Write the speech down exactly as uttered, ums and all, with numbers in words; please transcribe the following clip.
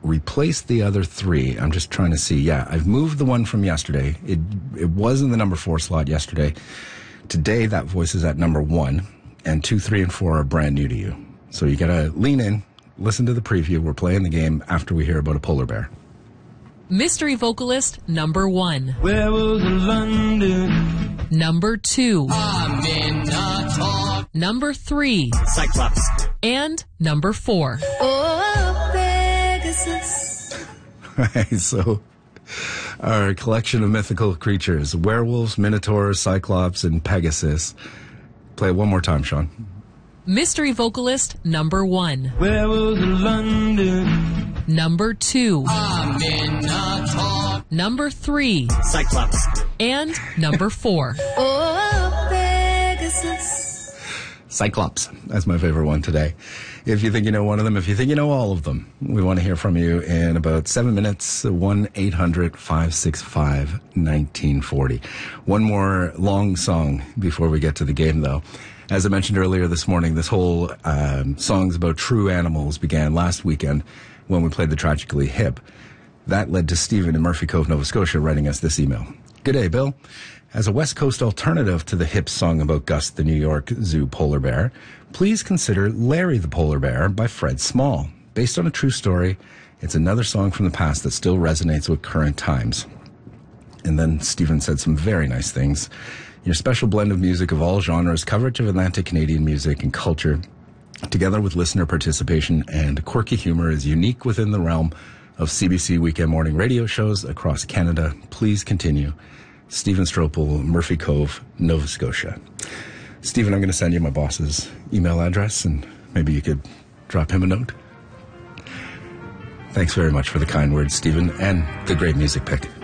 replaced the other three. I'm just trying to see. Yeah, I've moved the one from yesterday. It it was in the number four slot yesterday. Today, that voice is at number one, and two, three, and four are brand new to you. So you got to lean in, listen to the preview. We're playing the game after we hear about a polar bear. Mystery vocalist number one. Where was London? Number two. I'm in a talk. Number three. Cyclops. And number four. Oh, Pegasus. Right, so our collection of mythical creatures, werewolves, minotaurs, cyclops, and Pegasus. Play it one more time, Sean. Mystery vocalist number one. Where was London? Number two. I'm in a talk. Number three. Cyclops. And number four. Oh, Pegasus. Cyclops. That's my favorite one today. If you think you know one of them, if you think you know all of them, we want to hear from you in about seven minutes. one eight hundred five six five nineteen forty. One more long song before we get to the game, though. As I mentioned earlier this morning, this whole um, Songs About True Animals began last weekend when we played the Tragically Hip. That led to Stephen in Murphy Cove, Nova Scotia, writing us this email. Good day, Bill. As a West Coast alternative to the hip song about Gus the New York Zoo polar bear, please consider Larry the Polar Bear by Fred Small. Based on a true story, it's another song from the past that still resonates with current times. And then Stephen said some very nice things. Your special blend of music of all genres, coverage of Atlantic Canadian music and culture, together with listener participation and quirky humor, is unique within the realm of C B C weekend morning radio shows across Canada. Please continue. Stephen Stropel, Murphy Cove, Nova Scotia. Stephen, I'm going to send you my boss's email address, and maybe you could drop him a note. Thanks very much for the kind words, Stephen, and the great music pick.